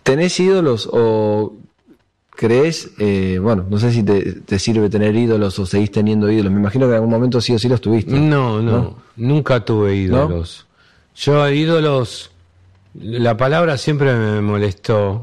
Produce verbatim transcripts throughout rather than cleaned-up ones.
¿Tenés ídolos o crees, eh, bueno, no sé si te, te sirve tener ídolos o seguís teniendo ídolos? Me imagino que en algún momento sí o sí los tuviste. No, no, ¿no? Nunca tuve ídolos. ¿No? Yo ídolos, la palabra siempre me molestó.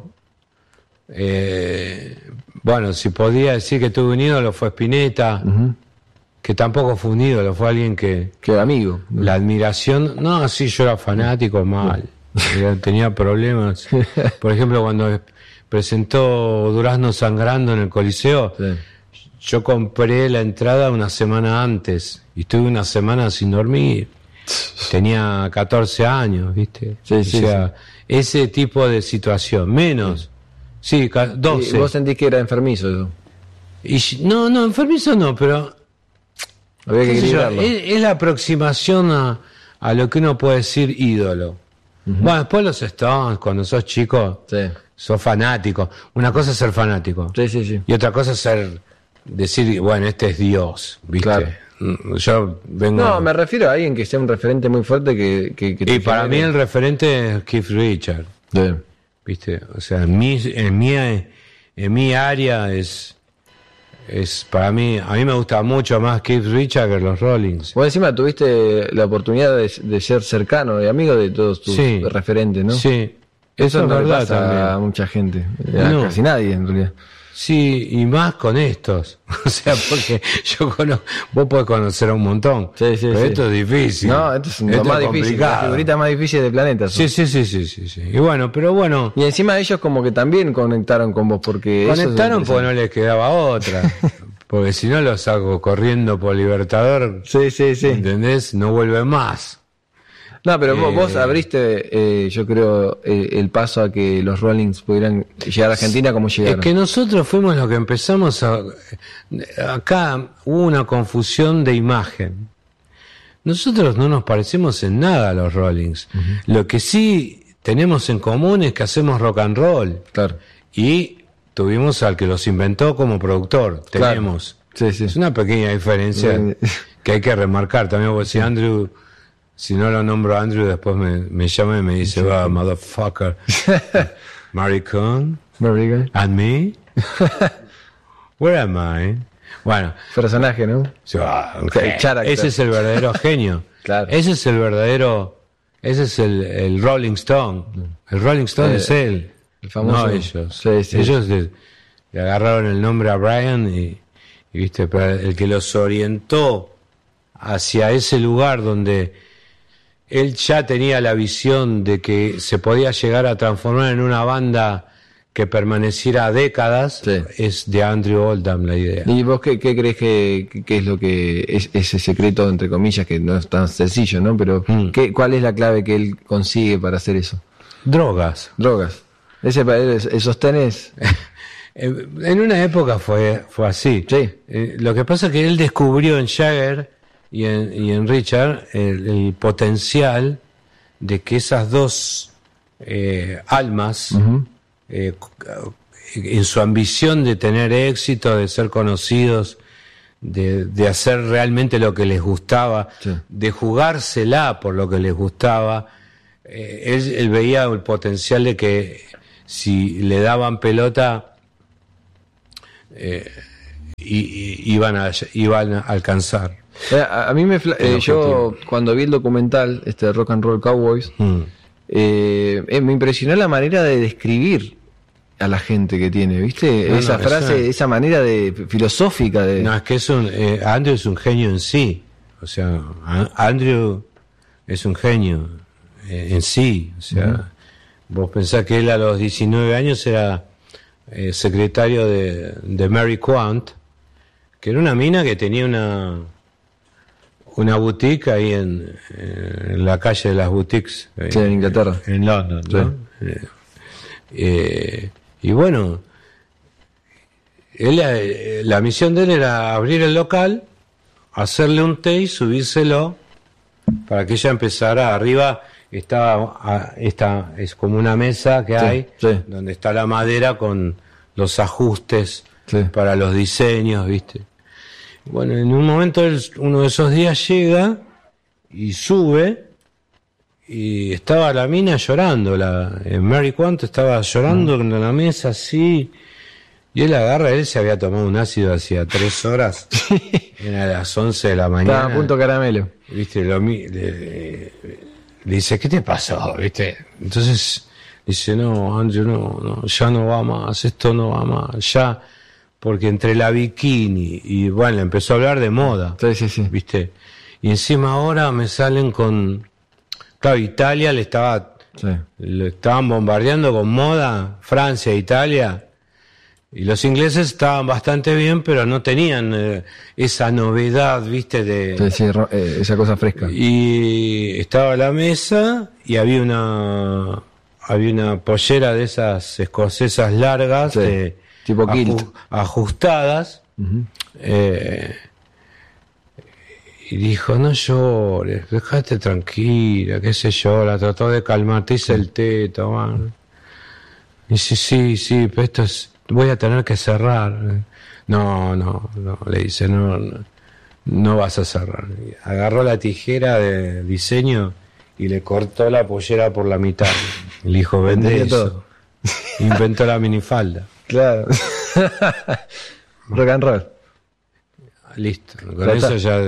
Eh, bueno, si podía decir que tuve un ídolo fue Spinetta, uh-huh. que tampoco fue un ídolo, fue alguien que... Que amigo. La admiración, no, sí, yo era fanático, mal. Era, tenía problemas. Por ejemplo, cuando presentó Durazno Sangrando en el Coliseo, sí. yo compré la entrada una semana antes y estuve una semana sin dormir. Tenía catorce años, ¿viste? Sí, sí, o sea, sí. ese tipo de situación, menos. Sí, doce. ¿Y vos sentís que era enfermizo eso? Y, no, no, enfermizo no, pero... Había que equilibrarlo. Es, es la aproximación a, a lo que uno puede decir ídolo. Uh-huh. Bueno, después los Stones, cuando sos chico, sí. sos fanático. Una cosa es ser fanático. Sí, sí, sí. Y otra cosa es ser, decir, bueno, este es Dios, ¿viste? Claro. Yo vengo... No, me refiero a alguien que sea un referente muy fuerte que... que, que y para genere. Mí el referente es Keith Richards. Sí. ¿Viste? O sea, en mi, en mi, en mi área es... Es para mí, a mí me gusta mucho más Keith Richards que los Rollings. Vos encima tuviste la oportunidad de, de ser cercano y amigo de todos tus sí, referentes, ¿no? Sí, eso, eso es no verdad le pasa también. A mucha gente, a no. casi nadie en realidad. Sí, y más con estos. O sea, porque yo conozco, vos podés conocer a un montón. Sí, sí, pero sí. esto es difícil. No, esto es esto lo más es difícil, la figurita más difícil del planeta. Sí, sí, sí, sí, sí, sí. Y bueno, pero bueno. Y encima ellos como que también conectaron con vos porque... Conectaron porque no les quedaba otra. Porque si no los saco corriendo por Libertador. Sí, sí, sí. ¿Entendés? No vuelven más. No, pero eh, vos abriste, eh, yo creo, eh, el paso a que los Rollings pudieran llegar a Argentina como llegaron. Es que nosotros fuimos los que empezamos a... Acá hubo una confusión de imagen. Nosotros no nos parecemos en nada a los Rollings. Uh-huh. Lo que sí tenemos en común es que hacemos rock and roll. Claro. Y tuvimos al que los inventó como productor. Tenemos. Claro. Sí, sí. Es una pequeña diferencia que hay que remarcar. También porque si Andrew... Si no lo nombro a Andrew, después me, me llama y me dice, va, sí, motherfucker. Maricón. Maricón. And me? Where am I? Bueno. Personaje, ¿no? So, okay. Ese es el verdadero genio. Claro. Ese es el verdadero... Ese es el, el Rolling Stone. El Rolling Stone eh, es él. El famoso. No ellos. Sí, sí. Ellos le, le agarraron el nombre a Brian y, y viste, pero el que los orientó hacia ese lugar donde... Él ya tenía la visión de que se podía llegar a transformar en una banda que permaneciera décadas. Sí. Es de Andrew Oldham la idea. ¿Y vos qué, qué crees que, que es lo que es ese secreto, entre comillas, que no es tan sencillo, ¿no? Pero mm. ¿qué, ¿cuál es la clave que él consigue para hacer eso? Drogas. Drogas. Ese, esos tenés... En una época fue, fue así. Sí. Eh, lo que pasa es que él descubrió en Jagger y en, y en Richard el, el potencial de que esas dos eh, almas, uh-huh. eh, en su ambición de tener éxito, de ser conocidos, de, de hacer realmente lo que les gustaba, sí. de jugársela por lo que les gustaba, eh, él, él veía el potencial de que si le daban pelota eh, y, y, iban, a, iban a alcanzar. A, a mí me eh, yo cuando vi el documental este Rock and Roll Cowboys mm. eh, eh, me impresionó la manera de describir a la gente que tiene, ¿viste? No, esa no, frase, esa... esa manera de filosófica de... No, es que es un eh, Andrew es un genio en sí. O sea, Andrew es un genio eh, en sí, o sea, mm. vos pensás que él a los diecinueve años era eh, secretario de, de Mary Quant, que era una mina que tenía una una boutique ahí en, en la calle de las boutiques, sí, en Inglaterra, en London, sí. ¿no? Eh, eh, y bueno, él, eh, la misión de él era abrir el local, hacerle un té y subírselo para que ella empezara. Arriba estaba, esta es como una mesa que sí, hay, sí. donde está la madera con los ajustes sí. para los diseños, ¿viste? Bueno, en un momento él, uno de esos días llega y sube y estaba la mina llorando, la eh, Mary Quant estaba llorando en la mesa así, y él agarra, él se había tomado un ácido hacía tres horas, era a las once de la mañana. Estaba a punto caramelo. Viste, lo, le, le, le dice, ¿qué te pasó? ¿Viste? Entonces dice, no, Andrew, no, no, ya no va más, esto no va más, ya, porque entre la bikini y bueno, empezó a hablar de moda. Sí, sí, sí. ¿Viste? Y encima ahora me salen con, claro, Italia le estaba, sí. le estaban bombardeando con moda, Francia, Italia. Y los ingleses estaban bastante bien, pero no tenían eh, esa novedad, ¿viste? De, sí, sí, eh, esa cosa fresca. Y estaba la mesa y había una había una pollera de esas escocesas largas, sí, de, tipo kilt, aju, ajustadas. Uh-huh. eh, y dijo, no llores, dejate tranquila, qué sé yo, la trató de calmar, te hice el té, tomar. Y dice, sí, sí, pero esto es... voy a tener que cerrar. No, no, no, le dice, no, no, no vas a cerrar. Agarró la tijera de diseño y le cortó la pollera por la mitad. Le dijo, vende eso. Todo. Inventó la minifalda. Claro. Rock and roll. Listo, con eso ya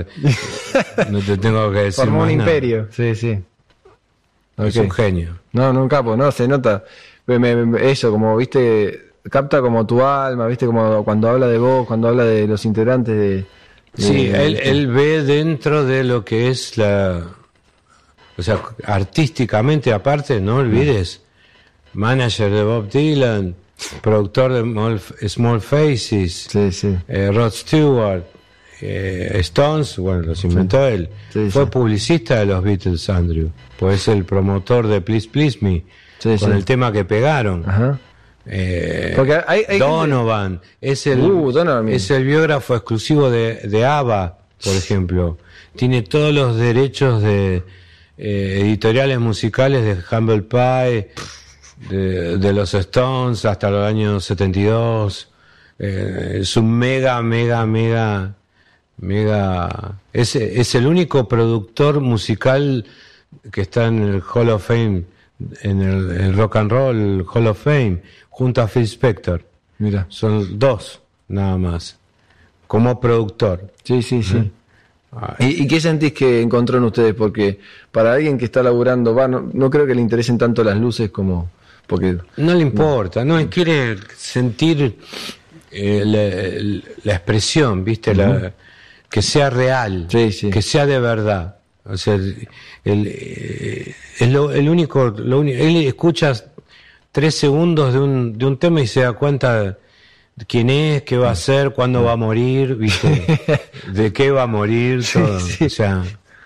no te tengo que decir. Formó más un nada. imperio, sí, sí. Okay. Es un genio. No, no un capo, no, se nota. Me, me, eso, como viste, capta como tu alma, viste, como cuando habla de vos, cuando habla de los integrantes de... de sí, de, él, de... él ve dentro de lo que es la... O sea, artísticamente aparte, no olvides, manager de Bob Dylan, productor de Small Faces, sí, sí. Eh, Rod Stewart, eh, Stones, bueno, los inventó sí. él. Sí, Fue sí. publicista de los Beatles, Andrew, pues es el promotor de Please Please Me, sí, con sí. el tema que pegaron. Ajá. Eh, Porque hay, hay Donovan, gente... es, el, uh, Donovan es el biógrafo exclusivo de, de ABBA, por ejemplo. Tiene todos los derechos de eh, editoriales musicales de Humble Pie, de, de los Stones hasta los años setenta y dos. Eh, es un mega, mega, mega, mega... Es, es el único productor musical que está en el Hall of Fame, en el, el Rock and Roll Hall of Fame, junto a Phil Spector. Mira, son dos nada más como productor. Sí, sí, sí. ¿Eh? ¿Y, ¿Y qué sentís que encontró en ustedes? Porque para alguien que está laburando, va, no, no creo que le interesen tanto las luces como... porque no le importa, no, no quiere sentir eh, la, la expresión, ¿viste? Uh-huh. La, que sea real, sí, sí. que sea de verdad. O sea, el, el, eh, es lo, el único, lo único, él escucha tres segundos de un, de un tema y se da cuenta de quién es, qué va a hacer, cuándo va a morir, ¿viste? De qué va a morir, todo. Sí, sí. O sea,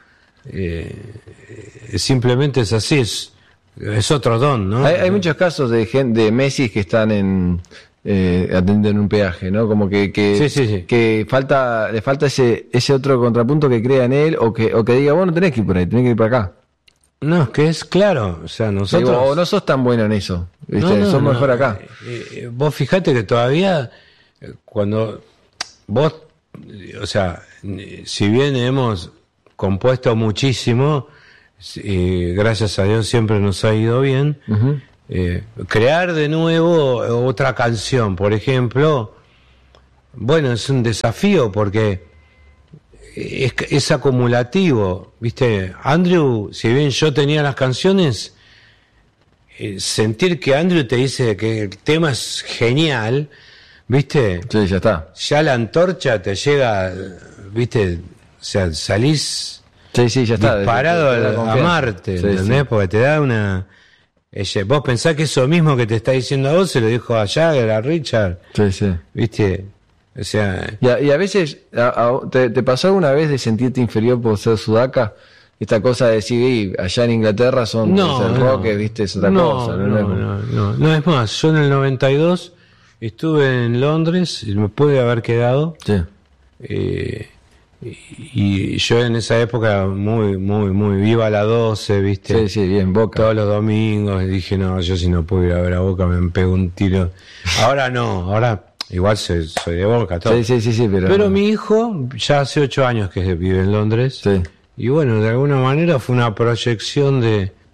eh, simplemente es así, es, es otro don, ¿no? Hay, hay muchos casos de gente, de Messi que están en eh, atendiendo en un peaje, ¿no? Como que que, sí, sí, sí. que falta le falta ese ese otro contrapunto que crea en él o que o que diga, vos no tenés que ir por ahí, tenés que ir para acá. No, es que es claro, o sea, nosotros... Digo, o no sos tan bueno en eso, ¿viste? No, no, sos no, mejor acá. Eh, eh, vos fijate que todavía, eh, cuando vos, o sea, si bien hemos compuesto muchísimo, eh, gracias a Dios siempre nos ha ido bien, uh-huh. eh, crear de nuevo otra canción, por ejemplo, bueno, es un desafío porque... Es, es acumulativo, ¿viste? Andrew, si bien yo tenía las canciones, eh, sentir que Andrew te dice que el tema es genial, ¿viste? Sí, ya está. Ya la antorcha te llega, ¿viste? O sea, salís sí, sí, ya está. disparado de, de, de a Marte, sí, ¿entendés? Sí. Porque te da una... Ella, vos pensás que eso mismo que te está diciendo a vos se lo dijo a Jagger, a Richard, sí, sí. ¿viste? O sea, y a, y a veces a, a, te, te pasó alguna vez de sentirte inferior por ser sudaca, esta cosa de decir allá en Inglaterra son no, el no, rock, viste, es otra no, cosa, no, no, no, no, no, es más, yo en el noventa y dos estuve en Londres y me pude haber quedado, sí. eh, y, y yo en esa época muy, muy, muy viva la doce, viste, sí, sí, bien, Boca, todos los domingos, y dije no, yo si no puedo ir a ver a Boca me pego un tiro, ahora no, ahora igual soy, soy de Boca, todo. Sí, sí, sí, sí, pero... pero mi hijo ya hace ocho años que vive en Londres. Sí. Y bueno, de alguna manera fue una proyección de,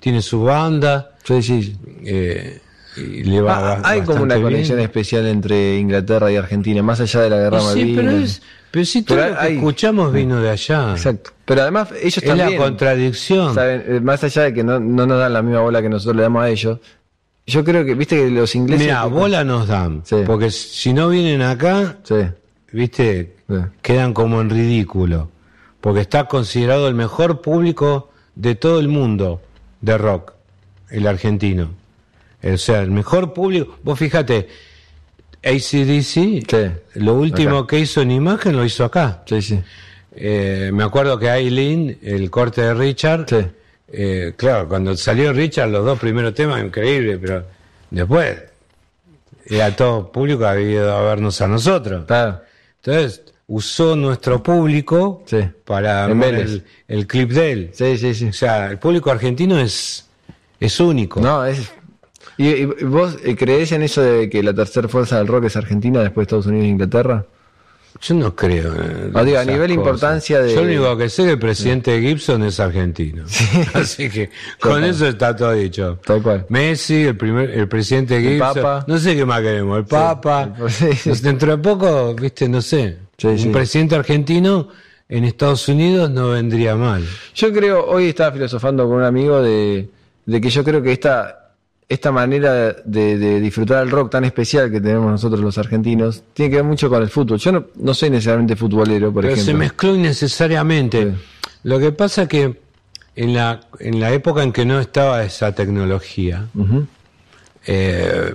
tiene su banda. Sí, sí. Eh, y le va ah, hay como una bien. conexión especial entre Inglaterra y Argentina, más allá de la guerra sí, Malvinas. Pero, es, pero si todo pero lo que hay, escuchamos vino de allá. Exacto. Pero además ellos es también... Es la contradicción. Saben, más allá de que no, no nos dan la misma bola que nosotros le damos a ellos, yo creo que, viste, que los ingleses... Mira, que... bola nos dan. Sí. Porque si no vienen acá, sí. viste, sí. quedan como en ridículo. Porque está considerado el mejor público de todo el mundo de rock, el argentino. O sea, el mejor público. Vos fíjate, A C D C, sí. lo último acá. que hizo en imagen lo hizo acá. Sí, sí. Eh, me acuerdo que Aileen, el corte de Richard, sí. eh, claro, cuando salió Richard, los dos primeros temas, increíble, pero después era todo público que había ido a vernos a nosotros. Claro. Entonces, usó nuestro público sí. para armar el, el clip de él. Sí, sí, sí. O sea, el público argentino es, es único. No, es... ¿Y, y vos creés en eso de que la tercera fuerza del rock es Argentina después de Estados Unidos e Inglaterra? Yo no creo. Eh, no, digo, a nivel de importancia de... Yo lo único que sé es que el presidente sí. Gibson es argentino. Sí. Así que con Total. eso está todo dicho. Tal cual. Messi, el primer, el presidente Gibson. El Papa. No sé qué más queremos. El Papa. Sí. Sí. Dentro de poco, viste, no sé. Sí, un sí. presidente argentino en Estados Unidos no vendría mal. Yo creo, hoy estaba filosofando con un amigo de, de que yo creo que esta... esta manera de, de disfrutar el rock tan especial que tenemos nosotros los argentinos tiene que ver mucho con el fútbol. Yo no, no soy necesariamente futbolero, por Pero ejemplo. Se mezcló innecesariamente. Sí. Lo que pasa es que en la, en la época en que no estaba esa tecnología, uh-huh. eh,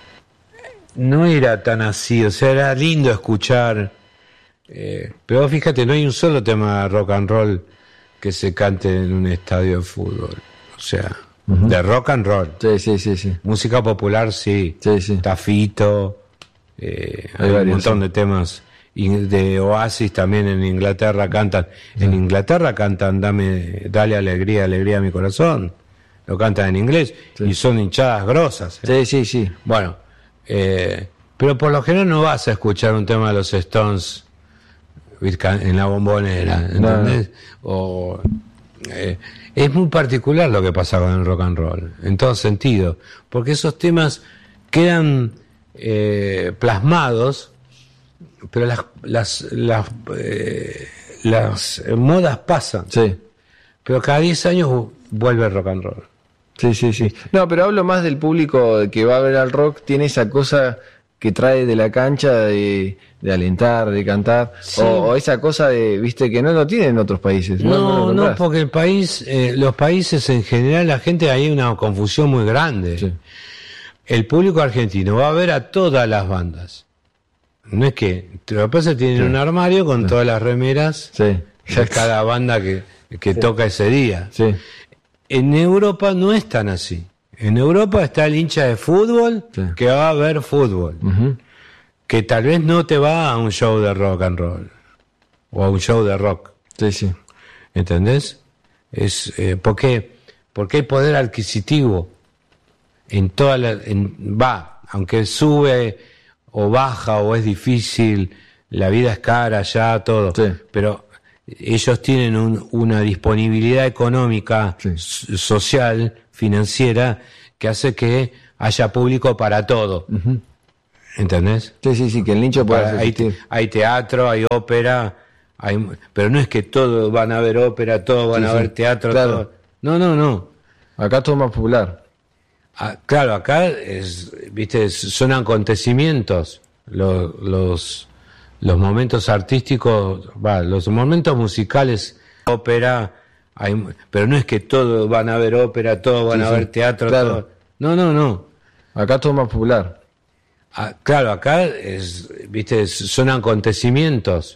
no era tan así. O sea, era lindo escuchar. Eh, pero fíjate, no hay un solo tema de rock and roll que se cante en un estadio de fútbol. O sea... Uh-huh. De rock and roll. Sí, sí, sí, sí. Música popular, sí. Sí, sí. Tafito. Eh, hay, hay varios, un montón sí. de temas. Y de Oasis también en Inglaterra cantan. Sí. En Inglaterra cantan Dame, Dale alegría, alegría a mi corazón. Lo cantan en inglés. Sí. Y son hinchadas grosas. ¿eh? Sí, sí, sí. Bueno, eh, pero por lo general no vas a escuchar un tema de los Stones en la bombonera. ¿Entendés? No, no. O... Eh, es muy particular lo que pasa con el rock and roll, en todo sentido, porque esos temas quedan eh, plasmados, pero las las las, eh, las modas pasan. Sí. Pero cada diez años vuelve el rock and roll. Sí, sí, sí. No, pero hablo más del público que va a ver al rock, tiene esa cosa que trae de la cancha de, de alentar, de cantar, sí. o, o esa cosa de, viste, que no lo tienen en otros países. No, no, no porque el país, eh, los países en general, la gente, hay una confusión muy grande. Sí. El público argentino va a ver a todas las bandas. No es que, lo que pasa es que tienen sí. un armario con sí. todas las remeras sí. de cada banda que, que sí. toca ese día. Sí. En Europa no es tan así. En Europa está el hincha de fútbol sí. que va a ver fútbol, uh-huh. que tal vez no te va a un show de rock and roll o a un show de rock. Sí, sí. ¿Entendés? Es eh, porque porque hay poder adquisitivo en toda la en, va, aunque sube o baja o es difícil, la vida es cara ya todo, sí. pero ellos tienen un, una disponibilidad económica, sí. social, financiera, que hace que haya público para todo. Uh-huh. ¿Entendés? Sí, sí, sí, que el nicho pueda hay, hay teatro, hay ópera, hay, pero no es que todos van a ver ópera, todos van sí, a ver sí. teatro, claro. todo. No, no, no. Acá todo es más popular. Ah, claro, acá es, viste, son acontecimientos los, los los momentos artísticos, va, los momentos musicales, ópera, hay, pero no es que todos van a ver ópera, todos van sí, a ver teatro, claro. todo. No, no, no. Acá todo es más popular. Ah, claro, acá es, viste, son acontecimientos